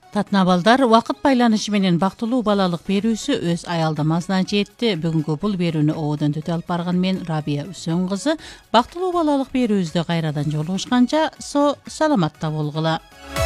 Татнабалдар вакыт байланышы менен бактылуу балалык берүүсү өз аялдамасына жетти. Бүгүнкү бул берүүнү ободон өтө алып барган мен Рабия Үсөн кызы. Бактылуу балалык берүүбүздө кайрадан жолугушканча саламатта болгула.